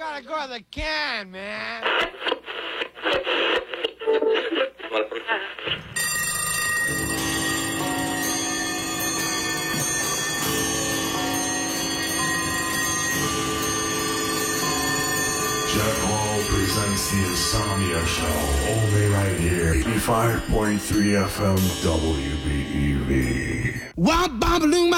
gotta go to the can, man. Jack Hall presents the Insomnia Show, only right here. 85.3 FM WBEV.